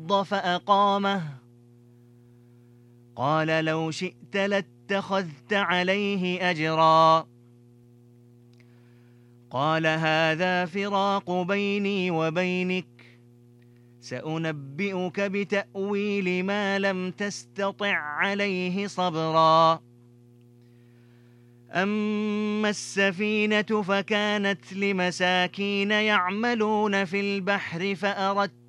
الأرض فأقامه قال لو شئت لاتخذت عليه أجرا قال هذا فراق بيني وبينك سأنبئك بتأويل ما لم تستطع عليه صبرا أما السفينة فكانت لمساكين يعملون في البحر فأردت